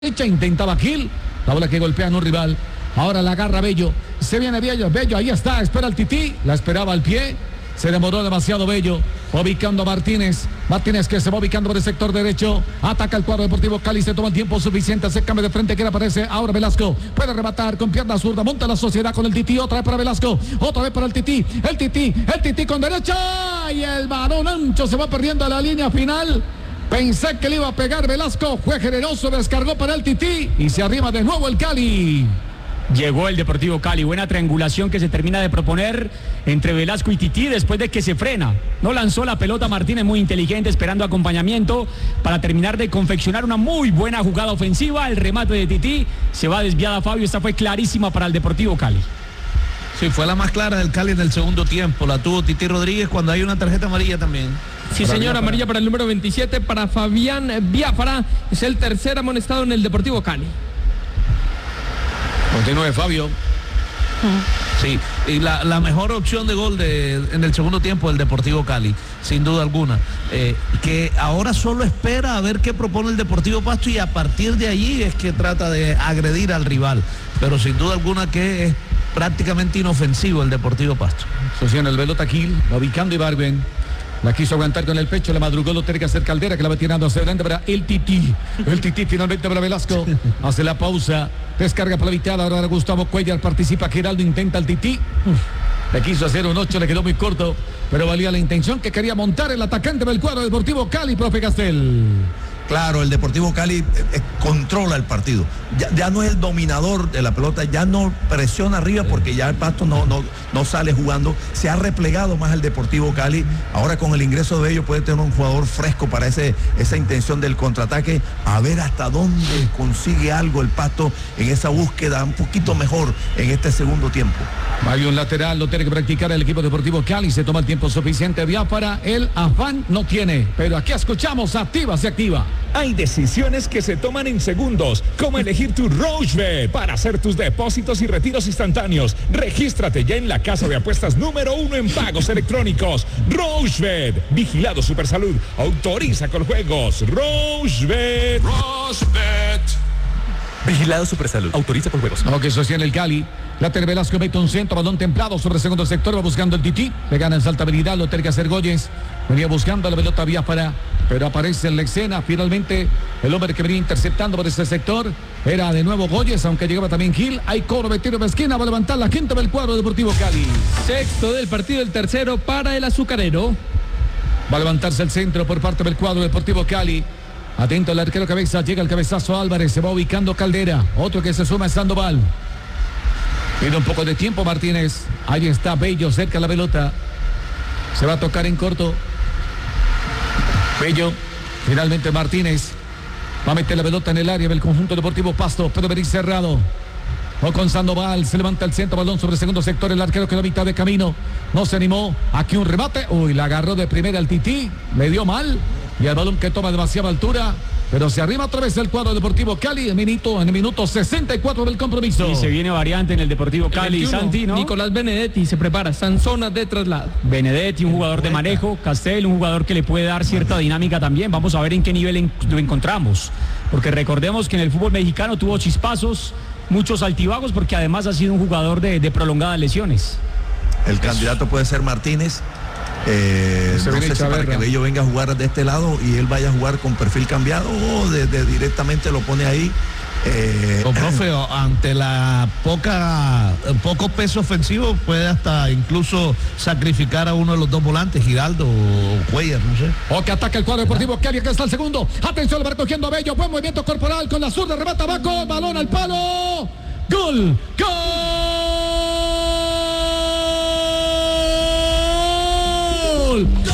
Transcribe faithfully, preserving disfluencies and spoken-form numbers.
derecha, intentaba Gil, la bola que golpea en un rival, ahora la agarra Bello, se viene Bello, Bello, ahí está, espera el Tití, la esperaba al pie, se demoró demasiado Bello, ubicando a Martínez, Martínez que se va ubicando por el sector derecho, ataca el cuadro Deportivo Cali, se toma el tiempo suficiente, se cambia de frente, que aparece ahora Velasco, puede rematar con pierna zurda, monta la sociedad con el Tití, otra vez para Velasco, otra vez para el Tití, el Tití, el Tití con derecha, y el balón ancho se va perdiendo a la línea final. Pensé que le iba a pegar Velasco, fue generoso, descargó para el Tití y se arrima de nuevo el Cali. Llegó el Deportivo Cali, buena triangulación que se termina de proponer entre Velasco y Tití después de que se frena. No lanzó la pelota Martínez, muy inteligente, esperando acompañamiento para terminar de confeccionar una muy buena jugada ofensiva. El remate de Tití se va desviada Fabio, esta fue clarísima para el Deportivo Cali. Sí, fue la más clara del Cali en el segundo tiempo, la tuvo Tití Rodríguez cuando hay una tarjeta amarilla también. Sí, señor, amarilla para el número veintisiete, para Fabián Biafara, es el tercer amonestado en el Deportivo Cali. Continúe Fabio. Sí, y la, la mejor opción de gol de, en el segundo tiempo del Deportivo Cali, sin duda alguna, eh, que ahora solo espera a ver qué propone el Deportivo Pasto y a partir de allí es que trata de agredir al rival, pero sin duda alguna que es prácticamente inofensivo el Deportivo Pasto. Sostiene el pelota Gil, va ubicando Ibargüen. La quiso aguantar con el pecho, la madrugó, lo tiene que hacer Caldera, que la va tirando hacia adelante para el Tití. El Tití finalmente para Velasco. Hace la pausa, descarga para la mitad, ahora Gustavo Cuellar participa, Giraldo intenta el Tití. Le quiso hacer un ocho, le quedó muy corto, pero valía la intención que quería montar el atacante del cuadro Deportivo Cali, profe Castel. Claro, el Deportivo Cali eh, eh, controla el partido. Ya, ya no es el dominador de la pelota, ya no presiona arriba porque ya el Pasto no, no, no sale jugando. Se ha replegado más el Deportivo Cali. Ahora con el ingreso de ellos puede tener un jugador fresco para ese, esa intención del contraataque. A ver hasta dónde consigue algo el Pasto en esa búsqueda un poquito mejor en este segundo tiempo. Hay un lateral, lo tiene que practicar el equipo Deportivo Cali. Se toma el tiempo suficiente. Biafara, el afán no tiene. Pero aquí escuchamos, activa, se activa. Hay decisiones que se toman en segundos, como elegir tu Rochebet para hacer tus depósitos y retiros instantáneos. Regístrate ya en la casa de apuestas número uno en pagos electrónicos. Rochebet, vigilado Supersalud, autoriza con juegos. Rochebet. Rochebet. Vigilado Supersalud, autoriza con juegos. No, que sostiene el Cali. Later Velasco mete un centro, balón templado sobre el segundo sector, va buscando el Tití, le gana en saltabilidad, lo tiene que hacer Goyes, venía buscando la pelota Biafara, pero aparece en la escena, finalmente el hombre que venía interceptando por ese sector, era de nuevo Goyes, aunque llegaba también Gil, hay cobro de tiro de esquina, va a levantar la gente del cuadro Deportivo Cali. Sexto del partido, el tercero para el azucarero. Va a levantarse el centro por parte del cuadro Deportivo Cali. Atento el arquero cabeza, llega el cabezazo Álvarez, se va ubicando Caldera, otro que se suma es Sandoval. Pide un poco de tiempo Martínez, ahí está Bello cerca de la pelota, se va a tocar en corto. Bello, finalmente Martínez, va a meter la pelota en el área del conjunto Deportivo Pasto, puede venir cerrado. O con Sandoval, se levanta el centro, balón sobre el segundo sector, el arquero quedó a mitad de camino, no se animó, aquí un remate, uy, la agarró de primera al Tití, le dio mal, y el balón que toma demasiada altura, pero se arriba otra vez el cuadro Deportivo Cali, en minuto, en el minuto sesenta y cuatro del compromiso. Y se viene variante en el Deportivo Cali, veintiuno, Santi, ¿no? Nicolás Benedetti se prepara, está en zona de traslado. Benedetti, un jugador de manejo, Castel, un jugador que le puede dar cierta dinámica también, vamos a ver en qué nivel en, lo encontramos, porque recordemos que en el fútbol mexicano tuvo chispazos, muchos altibajos, porque además ha sido un jugador de, de prolongadas lesiones. El candidato puede ser Martínez. Eh, no sé si para que Bello venga a jugar de este lado y él vaya a jugar con perfil cambiado o de, de directamente lo pone ahí. Eh, oh, profe, ante la poca poco peso ofensivo puede hasta incluso sacrificar a uno de los dos volantes, Giraldo o Cuellar, no sé. O que ataca el cuadro Deportivo Cali, acá está el segundo. Atención, lo va recogiendo a Bello, buen movimiento corporal con la zurda, remata abajo, balón al palo. Gol, gol.